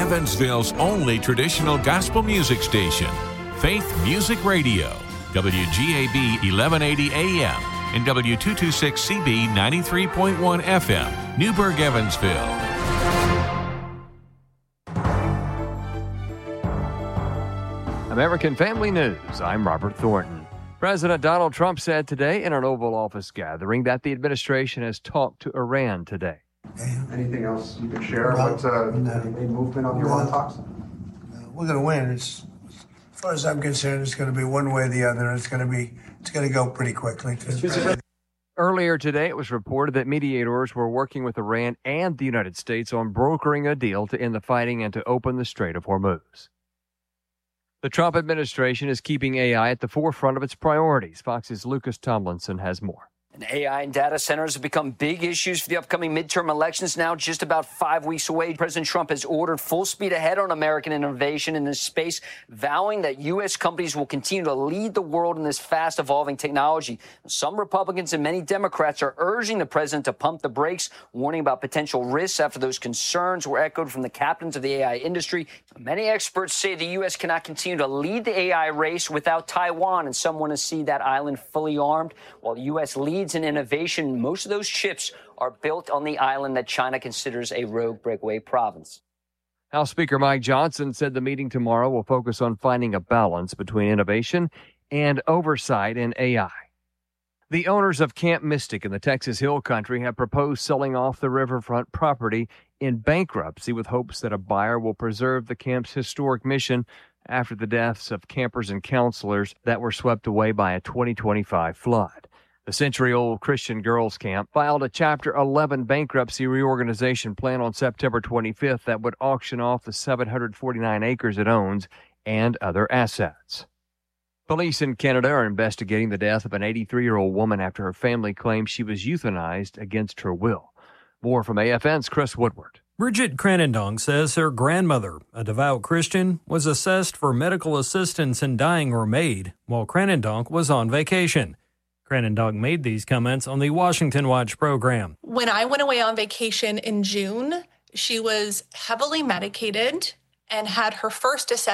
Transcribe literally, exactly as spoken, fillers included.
Evansville's only traditional gospel music station, Faith Music Radio, W G A B eleven eighty A M and W two twenty-six C B ninety-three point one F M, Newburgh, Evansville. American Family News, I'm Robert Thornton. President Donald Trump said today in an Oval Office gathering that the administration has talked to Iran today. Anything else you can share? No, What's uh, no. any movement on the No. Iran talks? We're going to win. It's, as far as I'm concerned, it's going to be one way or the other. It's going to be, it's going to go pretty quickly. Earlier today, it was reported that mediators were working with Iran and the United States on brokering a deal to end the fighting and to open the Strait of Hormuz. The Trump administration is keeping A I at the forefront of its priorities. Fox's Lucas Tomlinson has more. And A I and data centers have become big issues for the upcoming midterm elections now just about five weeks away. President Trump has ordered full speed ahead on American innovation in this space, vowing that U S companies will continue to lead the world in this fast evolving technology. Some Republicans and many Democrats are urging the president to pump the brakes, warning about potential risks after those concerns were echoed from the captains of the A I industry. Many experts say the U S cannot continue to lead the A I race without Taiwan, and some want to see that island fully armed. While the U S leads in innovation, most of those chips are built on the island that China considers a rogue breakaway province. House Speaker Mike Johnson said the meeting tomorrow will focus on finding a balance between innovation and oversight in A I. The owners of Camp Mystic in the Texas Hill Country have proposed selling off the riverfront property in bankruptcy with hopes that a buyer will preserve the camp's historic mission after the deaths of campers and counselors that were swept away by a twenty twenty-five flood. The century-old Christian Girls Camp filed a Chapter eleven bankruptcy reorganization plan on September twenty-fifth that would auction off the seven hundred forty-nine acres it owns and other assets. Police in Canada are investigating the death of an eighty-three-year-old woman after her family claims she was euthanized against her will. More from A F N's Chris Woodward. Bridget Cranendonk says her grandmother, a devout Christian, was assessed for medical assistance in dying her maid while Cranendonk was on vacation. Cranendonk made these comments on the Washington Watch program. When I went away on vacation in June, she was heavily medicated and had her first assessment